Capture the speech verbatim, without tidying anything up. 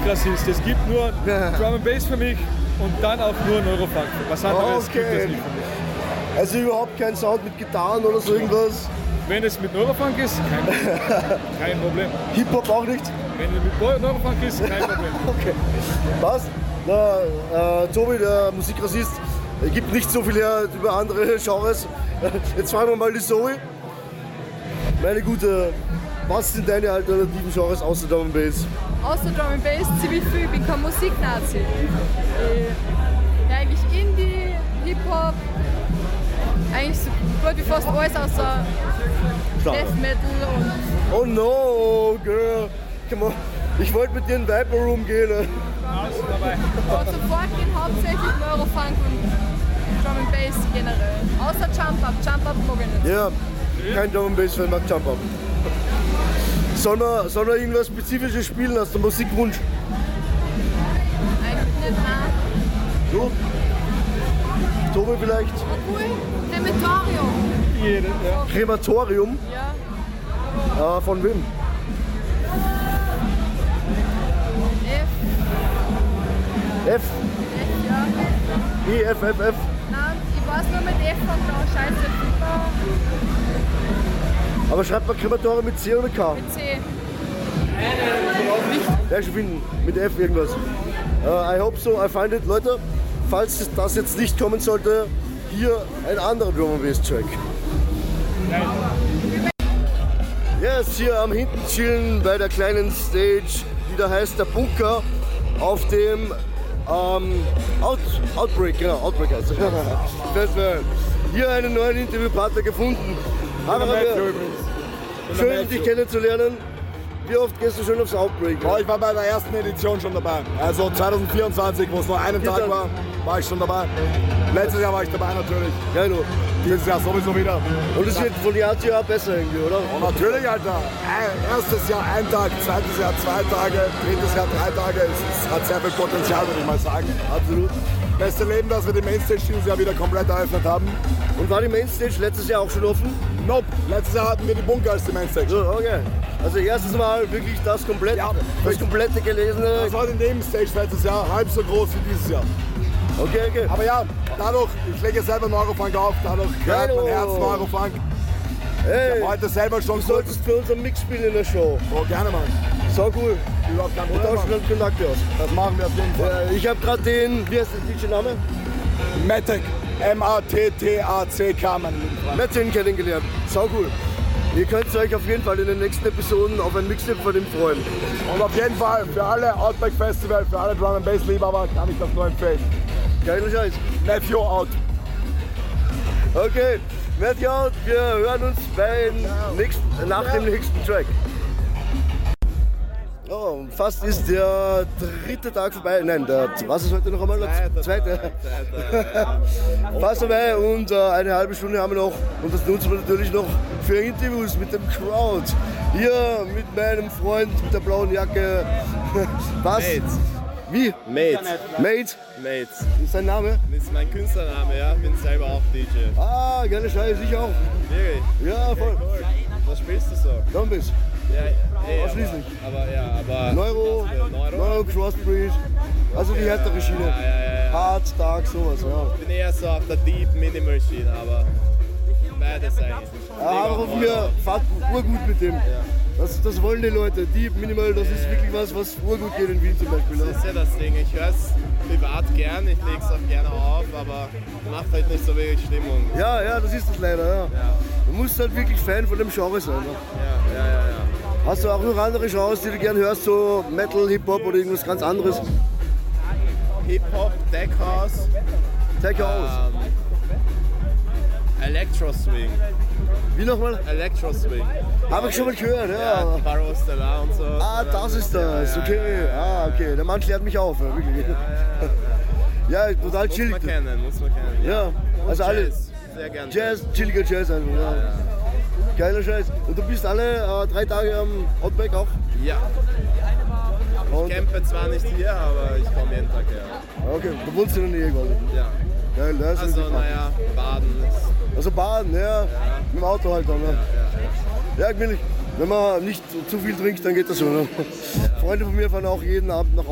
Musikrassist. Es gibt nur Drum and Bass für mich und dann auch nur Neurofunk. Was anderes Okay. gibt es nicht für mich. Also überhaupt kein Sound mit Gitarren oder so irgendwas? Wenn es mit Neurofunk ist, kein Problem. Kein Problem. Hip-Hop auch nicht? Wenn es mit Neurofunk ist, kein Problem. Okay. Was? Na, äh, Tobi, der Musikrassist, er gibt nicht so viel her über andere Genres. Jetzt fragen wir mal die Zoe. Meine Gute, was sind deine alternativen Genres außer Drum and Bass? Außer Drum and Bass ziemlich viel, ich bin kein Musiknazi. Ich, ja, eigentlich Indie, Hip-Hop, eigentlich so gut wie fast alles außer Death Metal und... Oh no, girl. Come on. Ich wollte mit dir in den Viper Room gehen. Ne? Und sofort gehen hauptsächlich Neurofunk und Drum and Bass generell. Außer Jump Up, Jump Up mag ich nicht. Ja, kein Drum and Bass Fan, mag Jump Up. Sollen wir, sollen wir irgendwas Spezifisches spielen? Hast du Musikwunsch? Eigentlich nicht, nein. Du? Tobi vielleicht? Obwohl, Krematorium. Jede, ja. Krematorium? Ja. Äh, von wem? F. F. F, ja. E, F, F, F. Nein, ich weiß nur mit F und da. Scheiße, Fieber. Aber schreibt man Krematorium mit C oder K? Mit C. Ja, ich bin mit F irgendwas. Uh, I hope so, I find it. Leute, falls das jetzt nicht kommen sollte, hier ein anderer Drum and Bass Track. Yes, hier am hinten chillen bei der kleinen Stage, die da heißt der Bunker, auf dem ähm, Out, Outbreak, genau, Outbreak heißt es. Festival. Hier einen neuen Interviewpartner gefunden. Aber schön, dich kennenzulernen. Wie oft gehst du schon aufs Outbreak? Oh, ich war bei der ersten Edition schon dabei. Also zwanzig vierundzwanzig, wo es nur einen Tag war, war ich schon dabei. Letztes Jahr war ich dabei natürlich. Ja, du. Dieses Jahr sowieso wieder. Und es wird von Jahr zu Jahr besser irgendwie, oder? Und natürlich, Alter. Erstes Jahr ein Tag, zweites Jahr zwei Tage, drittes Jahr drei Tage. Es hat sehr viel Potenzial, würde ich mal sagen. Absolut. Beste Leben, dass wir die Mainstage dieses Jahr wieder komplett eröffnet haben. Und war die Mainstage letztes Jahr auch schon offen? Nope. Letztes Jahr hatten wir die Bunker als die Mainstage. So, okay. Also erstes Mal wirklich das komplett, Ja. das komplette gelesene. Das war die Nebenstage letztes Jahr, halb so groß wie dieses Jahr. Okay, okay. Aber ja, dadurch, ich lege selber Neurofunk auf, dadurch gehört mein Herz Neurofunk. Hey, Ich habe heute selber schon du kurz. solltest für uns einen Mix spielen in der Show. Oh, gerne mal. So cool. Überhaupt kein Wir Problem. tauschen dann Kontakte aus. Das machen wir auf jeden Fall. Äh, ich habe gerade den, wie heißt der D J-Name? Matic. M A T T A C K, mein lieber Freund. Martin kennengelernt. So cool. Ihr könnt euch auf jeden Fall in den nächsten Episoden auf ein Mixtape von ihm freuen. Und auf jeden Fall für alle Outback Festival, für alle Drum and Bass Liebhaber kann ich das nur empfehlen. Geiler Scheiß. Nephew out. Okay, Matthew out. Wir hören uns beim nächsten, nach dem nächsten Track. Oh, fast ist der dritte Tag vorbei. Nein, der, was ist heute noch einmal? Der zweite. Fast vorbei und äh, eine halbe Stunde haben wir noch. Und das nutzen wir natürlich noch für Interviews mit dem Crowd. Hier mit meinem Freund mit der blauen Jacke. Was? Mate. Wie? Mate. Mate? Mate. Ist sein Name? Das ist mein Künstlername, ja. Ich bin selber auch D J. Ah, geile Scheiße, ich auch. Wirklich? Ja, voll. Cool. Was spielst du so? Drum Bass. Ja, ey, Ausschließlich. Aber, aber ja, aber. Neuro, Neuro. Neuro, Crossbreed. Also die härtere Schiene. Ja, ja, ja. Hart, stark, sowas, ja. Ich bin eher so auf der Deep Minimal Schiene, aber beides eigentlich. Ja, aber auf mir fahrt urgut mit dem. Das, das wollen die Leute. Deep, Minimal, das ist wirklich was, was urgut geht in Wien zum Beispiel. Das Ja. ist ja das Ding. Ich höre es privat gern, ich lege es auch gerne auf, aber macht halt nicht so wirklich Stimmung. ja, ja, das ist das leider. Ja. Du musst halt wirklich Fan von dem Genre sein. Ne? Ja, ja, ja, ja. Hast du auch noch andere Genres, die du gerne hörst, so Metal, Hip-Hop oder irgendwas ganz anderes? Hip-Hop, Tech House, Tech House. ähm, Electro Swing. Wie nochmal? Electro Swing. Habe ich schon mal gehört, ja. Ja, Paro Stellar und so. Ah, das ist das, okay. Ah, okay. Der Mann klärt mich auf, ja, wirklich. Ja, total Muss chillig. man kennen, muss man kennen. Ja, also Und alle. Jazz, sehr gerne. Jazz, chilliger Jazz einfach, ja. Geiler Scheiß. Und du bist alle äh, drei Tage am Outback auch? Ja. Und, Ich campe zwar nicht hier, aber ich komme jeden Tag her. okay, du wohnst in der Nähe quasi. Ja. Geil, das ist Also, wirklich naja, Baden ist. Also Baden, ja, mit dem Auto halt dann. Ne? Ja, gemütlich. Wenn man nicht zu viel trinkt, dann geht das so. Ne? Freunde von mir fahren auch jeden Abend nach